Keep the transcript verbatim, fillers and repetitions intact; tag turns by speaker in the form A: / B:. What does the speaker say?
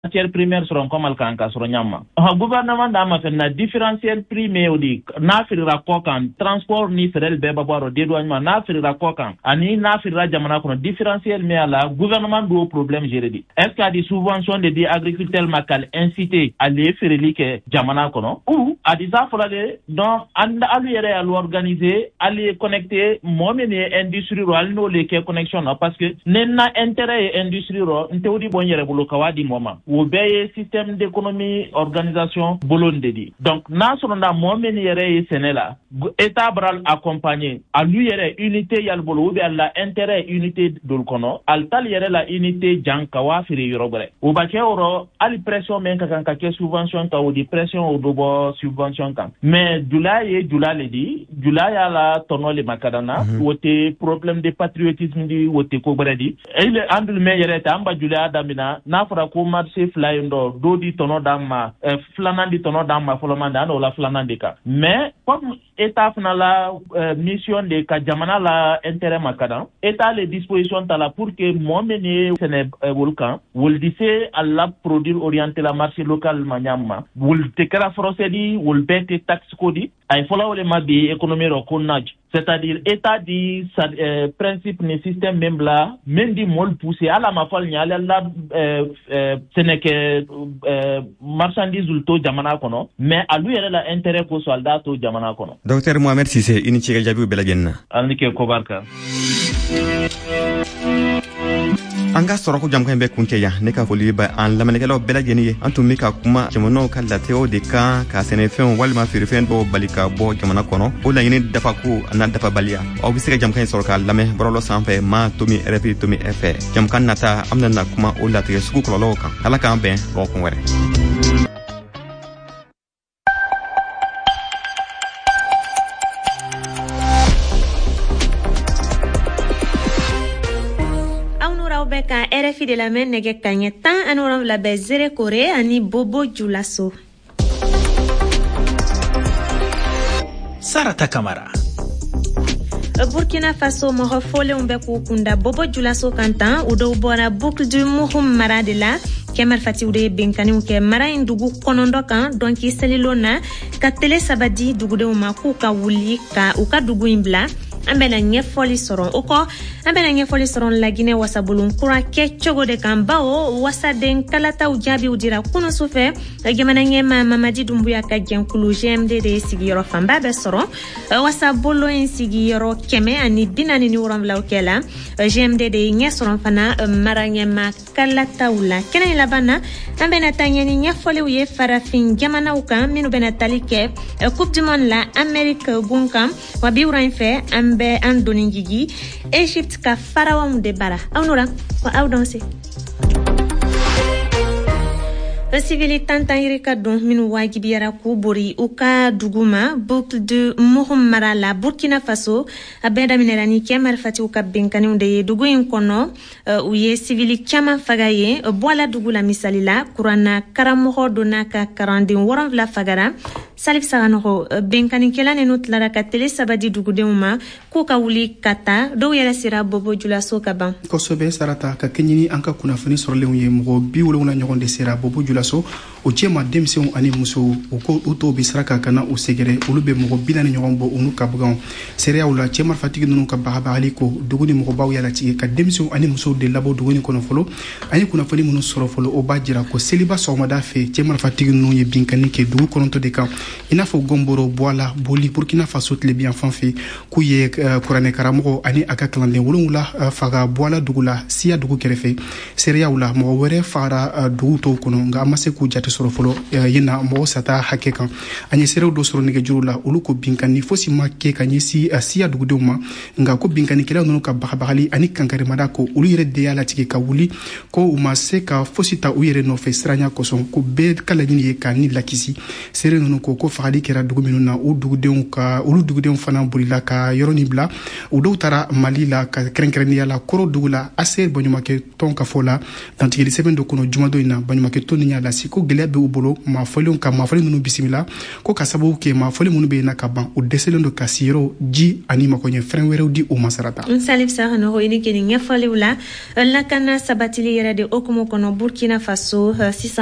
A: matière primaire seront comme al kanka sur nyama ha gouvernement da ma na différentiel prix mais odi na firira kokan transport ni federal be babaro dédouanement na firira kokan ani na firira jamana kono différentiel mais ala gouvernement do problème géré est-ce qu'il y a des subventions de des agriculteurs makal incité à les faire que jamana kono ou à des affolade donc and alu yere à organiser aller connecter momene industrie ro alno les connexion parce que nenna intérêt industrie ro ntewdi bon yere bulu kawadi moment ou bien système d'économie organisation bolondedi donc na sonda momen yere senela état bral accompagner à lui yere unité yal bolo ou bien la intérêt unité dol kono al tal yere la unité jankawa firi yorobre ou ba keoro ali pression men kan ka ke subvention ka ou di pression ou do subvention kan mais dulaye dulale di dulaya la tonole makadana wote problème de patriotisme di wote ko bredi e le andul me yere tamba dulaya damina na fara ko marché flyendo do di tono damma eh, flanandi tono damma folomanda no la flanandi ka mais comme état na la euh, mission de ka jamana la intérêt makada état les dispositions tala pour que momene sene euh, volcan wol dise alla produire orienter la marché local manyama wol te kara frosedi wol bete taxe kodi ay fola wole mabi économie ro konaj c'est-à-dire état di sa, euh, principe ne système même là même di mol pousser ala ma fal nyala la euh, euh, seneke euh, marchandise ulto jamana kono mais alu yere la intérêt ko soldat to jamana kono
B: docteur Mohamed Cissé ini ci jabi bela genna
A: alnike ko barka
B: anga soro ko jam kan be kunte ya ne ka foli ba an lamane kala bela geni ye antum mi ka kuma jamono kala teo de ka ka sene fen walma fi fen do balika bo jamana kono o la yini dafa ko na dafa balia o bisika jam kan soro ka lame brolo sanfe ma tomi repi tomi efe jam kan nata amna na kuma o la te suku ko lo kan ala kan ben ro ko were
C: Beka R F I de la men nege kanye tan anoram la bezere kore ani Bobo Dioulasso.
D: Sarata Kamara.
C: Burkina Faso mo fole umbeku kunda Bobo Dioulasso kantan udo bora boucle du Mouhoum Maradela Kemal Fatioude benkani uke mara indugu konondo kan donc iselilona ka tele sabadi dugude umaku ka wuli ka uka dugu imbla ambena nyefoli soron uko ambena nyefoli soron la Guinée wasabulun kura ke chogo de kambao wasaden kalata ujabi udira kuno sufe gemana nyema Mamadi Doumbouya ka genkulu G M D de sigiro famba be soron wasabulo en sigiro keme ani binani ni uram laukela G M D de nyesoron fana maranyema kalata ula kena labana ambena tanyani nyefoli uye farafin gemana uka minu bena talike coupe du monde la Amerique bunkam wabi uranfe be andoni gigi Egypte ka farawa mu de bara awnura ko awdanse Civili tanta irika don minu wajibi yara ku bori uka duguma boucle de Mouhoum Marala Burkina Faso abeda minerani Kemal Fati uka benkani unde dugu inkono uh, uye civili kama fagaye uh, boala dugu la misalila kurana karamoho donaka karandi waran vla fagara Salif Saranoho uh, benkani kelane nutlara ka tele sabadi dugu de uma kuka wuli kata do yela sira Bobo Dioulasso kaban
E: kosobe sarata ka kenyini anka kuna fani sorle uye mgo bi wala una nyogonde sira Bobo Dioulasso so o jema demsew ani muso o ko uto bisraka kana o segere ulube mo bina ni nyombo unu kabugan seria ula jema fatigi nunu ka bahabali ko duguni mo baw yala ci ka demsew ani muso de labo duguni kono folo ani kuna fali munu soro folo o bajira ko seliba so mada fe jema fatigi nunu ye binkani ke dugu kono to de kan ina fo gomboro boala boli Burkina Faso tle bien fanfi ku ye kurane karamo ani aka klande wulula faga boala dugula sia dugu kerefe seria ula mo were fara dugu to kono nga amase ku jate soro folo yina mo sata hakeka anyi sere do soro nige jurula uluko binkani fosi make kanyesi asia duguduma nga ko binkani kala no ka bahabali ani kankare madako ulu yere de yala tike ka wuli ko umase ka fosi ta uyere no fesranya ko son ko be kala ni ye kani lakisi sere no ko ko faali kera duguminu na u dugudeu ka ulu dugudeu fana burila ka yoroni bla u do tara malila ka krenkreni yala koro dugula aser bonyuma ke tonka fola dans tike seben do kono jumado ina banyuma ke toni la siko gele gɛlɛya bɛ u bolo maa fɔlenw ka maa fɔlen ninnu bisimila ko ka sababu kɛ maa fɔlen minnu bɛ yen na ka ban u dɛsɛlen don ka siyɔrɔ ji ani makoɲɛ fɛrɛn wɛrɛw di u ma sarata.
C: Salif Sahano ini kini ɲɛfɔliw la lakana sabatili yɛrɛ de okumu kɔnɔ Burkina Faso sisan